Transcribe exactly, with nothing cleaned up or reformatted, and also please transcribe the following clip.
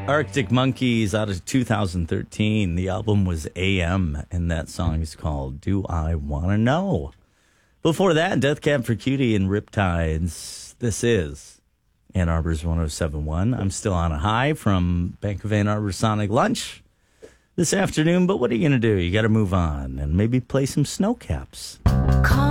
Arctic Monkeys out of two thousand thirteen. The album was A M, and that song is called Do I Wanna Know? Before that, Death Cab for Cutie and Riptides. This is Ann Arbor's one oh seven point one. I'm still on a high from Bank of Ann Arbor Sonic Lunch this afternoon, but what are you going to do? You got to move on and maybe play some snow caps.